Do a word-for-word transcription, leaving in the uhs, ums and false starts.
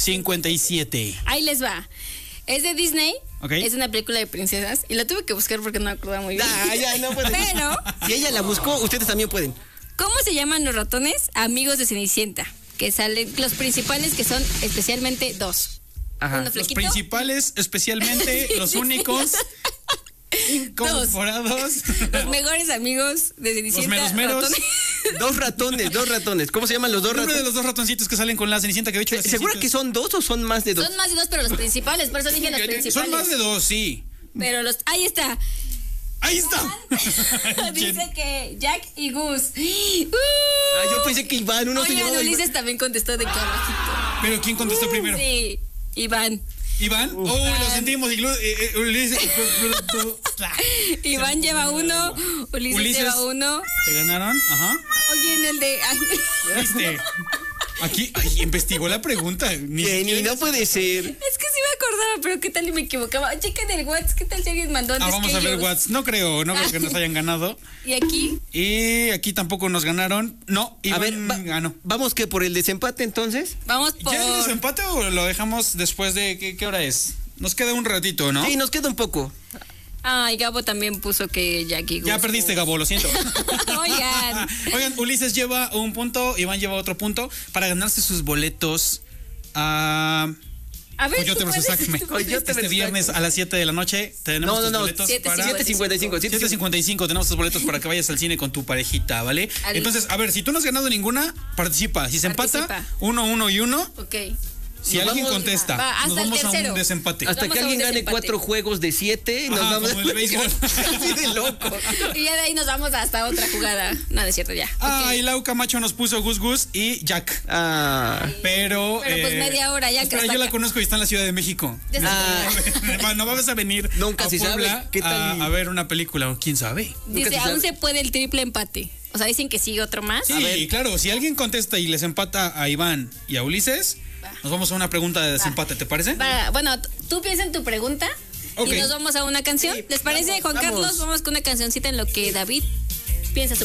cincuenta y siete. Ahí les va. Es de Disney. Okay. Es una película de princesas. Y la tuve que buscar porque no me acordaba muy bien. Ah, ya, no puede. Pero, Si ella la buscó, ustedes también pueden. ¿cómo se llaman los ratones amigos de Cenicienta? Que salen los principales, que son especialmente dos. Ajá. Uno Los flequito. principales, especialmente los únicos incorporados. Los mejores amigos de Cenicienta. meros meros. ratones. Dos ratones, dos ratones. ¿Cómo se llaman los dos El nombre de ratones? los dos ratoncitos que salen con la Cenicienta que de hecho la ¿Segura Cenicienta que son dos o son más de dos? Son más de dos, pero los principales. Por eso dije los principales. Son más de dos, sí. Pero los. Ahí está. Ahí está. Dice que Jack y Gus. Uh. Ah, yo pensé que Iván, uno se Oigan, llamaba Ulises Iván. también contestó de que abajito. Pero ¿quién contestó primero? Sí, Iván. Iván. Oh, lo sentimos. Iglu- eh, eh, Ulises. Iván lleva uno, Ulises, Ulises. lleva uno. ¿Te ganaron? Ajá. Oye, en el de. Ay, ¿Viste? Aquí ay, investigó la pregunta. Ni Jenny, siquiera- no puede ser. es que sí me acordaba, pero ¿qué tal y me equivocaba? Chequen el WhatsApp, ¿qué tal si alguien mandó antes Ah, vamos que a ver ellos? WhatsApp. No creo, no creo que nos hayan ganado. Y aquí, Y aquí tampoco nos ganaron. No, Iván A ver, va- ganó. ¿vamos que por el desempate entonces? vamos por. ¿Ya es desempate o lo dejamos después de qué, qué hora es? Nos queda un ratito, ¿no? Sí, nos queda un poco. Ay, Gabo también puso que Jack y Gus. Ya perdiste, Gabo, lo siento. Oigan. Oigan, Ulises lleva un punto, Iván lleva otro punto para ganarse sus boletos a A ver, Coyote tú versus puedes, Acme. tú puedes. Coyote Este versus viernes a las siete de la noche tenemos No, no, tus no, boletos siete para... siete cincuenta y cinco. siete cincuenta y cinco tenemos tus boletos para que vayas al cine con tu parejita, ¿vale? Al- Entonces, a ver, si tú no has ganado ninguna, participa. Si se empata, Participa. uno, uno y uno. Ok. Si Nos alguien vamos- contesta, Va, hasta nos el vamos a tercero. un desempate. Hasta vamos que a un alguien gane desempate. cuatro juegos de siete y nos Ajá, vamos. como el béisbol. Así de loco. Y ya de ahí nos vamos hasta otra jugada. Nada, es cierto, ya. Ah, Ok. y Lau Camacho nos puso Gus Gus y Jack. Ah. Pero. Pero, pues, media hora ya que Espera, hasta yo la acá. conozco y está en la Ciudad de México. Ya está. Ah. Va, no vas a venir Nunca a se Puebla sabe. ¿Qué tal? a, a ver una película, o quién sabe. Nunca Dice, se aún sabe. se puede el triple empate. O sea, dicen que sigue otro más. Sí, claro, si alguien contesta y les empata a Iván y a Ulises, Va. nos vamos a una pregunta de desempate, ¿te parece? Para- bueno, t- tú piensa en tu pregunta Ok. y nos vamos a una canción. Sí, ¿Les parece, vamos, Juan vamos. Carlos? Vamos con una cancioncita en lo que David piensa su